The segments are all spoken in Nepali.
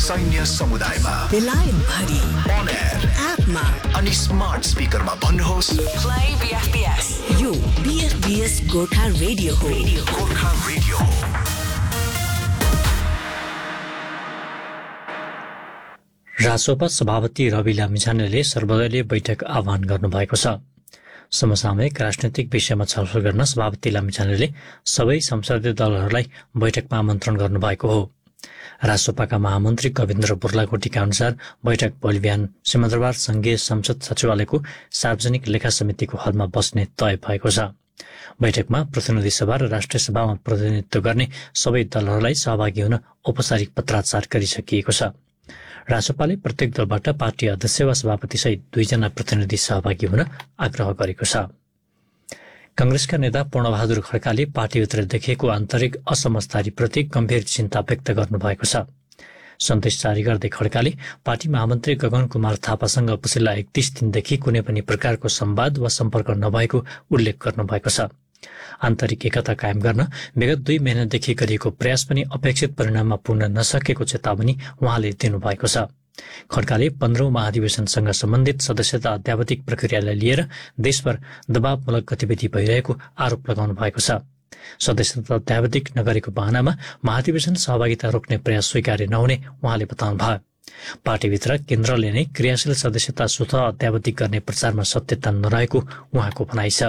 सैन्य समुदायमा, बेलायत भरि, on air, एपमा अनि स्मार्ट स्पिकरमा भन्नुहोस् Play BFBS. यो BFBS गोर्खा रेडियो हो। गोर्खा रेडियो हो। रासोपा सभापति रवि लामिछानेले सर्वदलीय बैठक आह्वान गर्नुभएको छ। समसामयिक राजनैतिक विषयमा छलफल गर्न सभापति लामिछानेले सबै संसदीय दलहरूलाई बैठकमा आमन्त्रण गर्नुभएको हो। रासोपाका महामन्त्री कविन्द्र बुर्लाकोटीका अनुसार बैठक भोलि बिहान सिंहदरबार संघीय संसद सचिवालयको सार्वजनिक लेखा समितिको हलमा बस्ने तय भएको छ। बैठकमा प्रतिनिधि सभा र राष्ट्रिय सभामा प्रतिनिधित्व गर्ने सबै दलहरूलाई सहभागी हुन औपचारिक पत्राचार गरिसकिएको छ। रासोपाले प्रत्येक दलबाट पार्टी अध्यक्ष वा सभापति सहित 2 जना प्रतिनिधि सहभागी हुन आग्रह गरेको छ। कांग्रेसका नेता पूर्णबहादुर खड्काले पार्टीभित्र देखिएको आन्तरिक असमझदारीप्रति गम्भीर चिन्ता व्यक्त गर्नुभएको छ। सन्देश जारी गर्दै खड्काले पार्टी महामन्त्री गगन कुमार थापासँग पछिल्ला 31 दिनदेखि कुनै पनि प्रकारको संवाद वा सम्पर्क नभएको उल्लेख गर्नुभएको छ। आन्तरिक एकता कायम गर्न विगत 2 महिनादेखि गरिएको प्रयास पनि अपेक्षित परिणाममा पुग्न नसकेको चेतावनी उहाँले दिनुभएको छ। खड्काले 15औं महाधिवेशनसँग सम्बन्धित सदस्यता अध्यावधिक प्रक्रियालाई लिएर देशभर दबावमूलक गतिविधि भइरहेको आरोप लगाउनु भएको छ। सदस्यता अध्यावधिक नगरेको बहानामा महाधिवेशन सहभागिता रोक्ने प्रयास स्वीकार्य नहुने उहाँले बताउनुभयो। पार्टीभित्र केन्द्रले नै क्रियाशील सदस्यता स्वतः अध्यावधिक गर्ने प्रचारमा सत्यता नरहेको उहाँको भनाइ छ।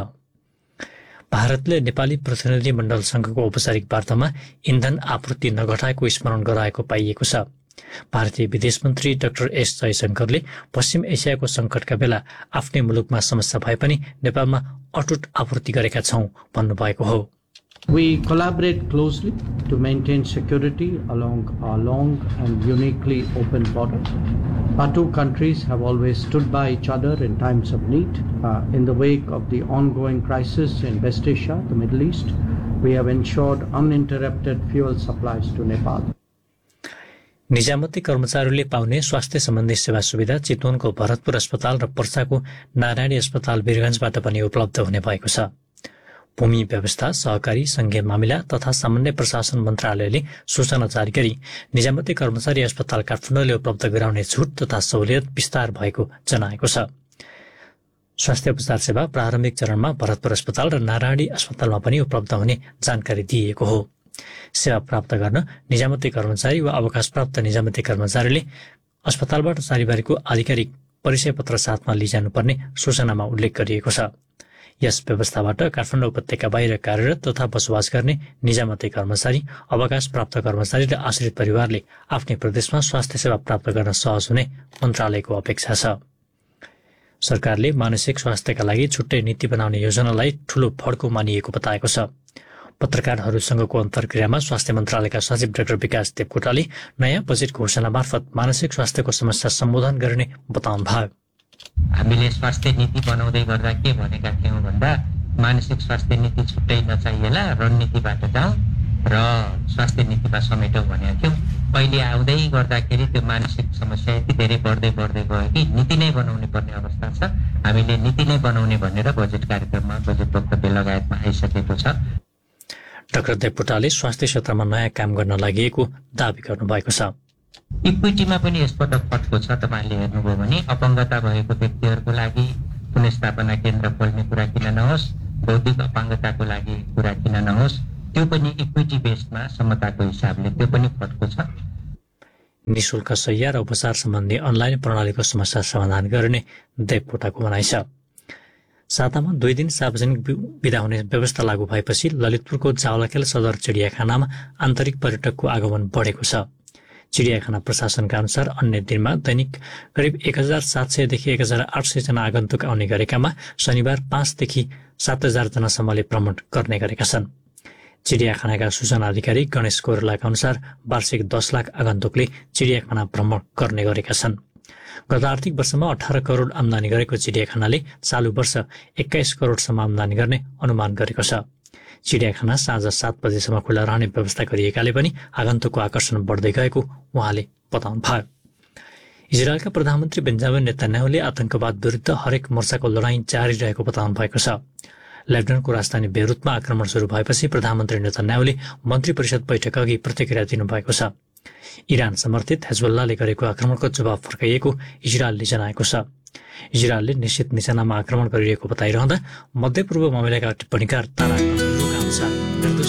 भारतले नेपाली प्रतिनिधि मण्डलसँगको औपचारिक वार्तामा इन्धन आपूर्ति नघटाएको स्मरण गराएको पाइएको छ। भारतीय विदेश मन्त्री डाक्टर एस जयशंकरले पश्चिम एसियाको संकटका बेला आफ्नै मुलुकमा समस्या भए पनि नेपालमा अटुट आपूर्ति गरेका छौं भन्नुभएको हो। We collaborate closely to maintain security along our long and uniquely open border. Our two countries have always stood by each other in times of need. In the wake of the ongoing crisis in West Asia, the Middle East, we have ensured uninterrupted fuel supplies to Nepal. निजामती कर्मचारीले पाउने स्वास्थ्य सम्बन्धी सेवा सुविधा चितवनको भरतपुर अस्पताल र पर्साको नारायणी अस्पताल वीरगञ्जबाट पनि उपलब्ध हुने भएको छ। भूमि व्यवस्था, सहकारी, संघीय मामिला तथा सामान्य प्रशासन मन्त्रालयले सूचना जारी गरी निजामती कर्मचारी अस्पताल काठमाडौँले उपलब्ध गराउने छुट तथा सहुलियत विस्तार भएको जनाएको छ। स्वास्थ्य उपचार सेवा प्रारम्भिक चरणमा भरतपुर अस्पताल र नारायणी अस्पतालमा पनि उपलब्ध हुने जानकारी दिइएको हो। सेवा प्राप्त गर्न निजामती कर्मचारी वा अवकाश प्राप्त निजामती कर्मचारीले अस्पतालबाट जारी गरेको आधिकारिक परिचय पत्र साथमा लिइजानुपर्ने सूचनामा उल्लेख गरिएको छ। यस व्यवस्थाबाट काठमाडौँ उपत्यका बाहिर कार्यरत तथा बसोबास गर्ने निजामती कर्मचारी, अवकाश प्राप्त कर्मचारी र आश्रित परिवारले आफ्नै प्रदेशमा स्वास्थ्य सेवा प्राप्त गर्न सहज हुने मन्त्रालयको अपेक्षा छ। सरकारले मानसिक स्वास्थ्यका लागि छुट्टै नीति बनाउने योजनालाई ठूलो फड्को मानिएको बताएको छ। पत्रकारहरूसँगको अन्तर्क्रियामा स्वास्थ्य मन्त्रालयका सचिव डाक्टर विकास देवकोटाले नयाँ बजेट घोषणा मार्फत मानसिक स्वास्थ्यको समस्या सम्बोधन गर्ने बताउनुभयो। हामीले स्वास्थ्य नीति बनाउँदै गर्दा के भनेका थियौँ भन्दा मानसिक स्वास्थ्य नीति छुट्टै नचाहिएला, रणनीतिबाट जाउँ र स्वास्थ्य नीतिमा समेटौँ भनेका थियौँ। अहिले आउँदै गर्दाखेरि त्यो मानसिक समस्या यति धेरै बढ्दै गयो कि नीति नै बनाउनु पर्ने अवस्था छ। हामीले नीति नै बनाउने भनेर बजेट कार्यक्रममा बजेट वक्तव्य लगायतमा आइसकेको छ। डाक्टर देवकोटाले स्वास्थ्य क्षेत्रमा नयाँ काम गर्न लागि दावी गर्नुभएको छ। इक्विटीमा पनि यसपटक फटको छ। तपाईँले हेर्नुभयो भने अपङ्गता भएको व्यक्तिहरूको लागि पुनर्स्थापना केन्द्र खोल्ने कुरा किन नहोस्, बौद्धिक अपाङ्गताको लागि कुरा किन नहोस्, त्यो पनि इक्विटी बेसमा समताको हिसाबले त्यो पनि फटको छ। निशुल्क शय्या र उपचार सम्बन्धी अनलाइन प्रणालीको समस्या समाधान गर्ने देवकोटाको भनाइ छ। सातामा 2 दिन सार्वजनिक बिदा हुने व्यवस्था लागू भएपछि ललितपुरको जावलाखेल सदर चिडियाखानामा आन्तरिक पर्यटकको आगमन बढेको छ। चिडियाखाना प्रशासनका अनुसार अन्य दिनमा दैनिक करिब 1700 देखि 1800 जना आगन्तुक आउने गरेकामा शनिबार 5 देखि 7000 जनासम्मले भ्रमण गर्ने गरेका छन्। चिडियाखानाका सूचना अधिकारी गणेश कोइरालाका अनुसार वार्षिक 10 लाख आगन्तुकले चिडियाखाना भ्रमण गर्ने गरेका छन्। गत आर्थिक वर्षमा 18 करोड आमदानी गरेको चिडियाखानाले चालु वर्ष 21 करोडसम्म आमदानी गर्ने अनुमान गरेको छ। चिडियाखाना साँझ 7 बजेसम्म खुल्ला रहने व्यवस्था गरिएकाले पनि आगन्तुकको आकर्षण बढ्दै गएको उहाँले बताउनुभयो। इजरायलका प्रधानमन्त्री बेन्जामिन नेतान्याहुले आतंकवाद विरुद्ध हरेक मोर्चाको लडाईँ जारी रहेको बताउनु भएको छ। लेबननको राजधानी बेरुतमा आक्रमण सुरु भएपछि प्रधानमन्त्री नेतान्याहुले मन्त्री परिषद बैठक अघि प्रतिक्रिया दिनुभएको छ। इरान समर्थित हेजबुल्लाले गरेको आक्रमणको जवाब फर्काइएको इजरायलले जनाएको छ। इजरायलले निश्चित निशानामा आक्रमण गरिरहेको बताइरहँदा मध्यपूर्व मामिलाका टिप्पणीकार तारा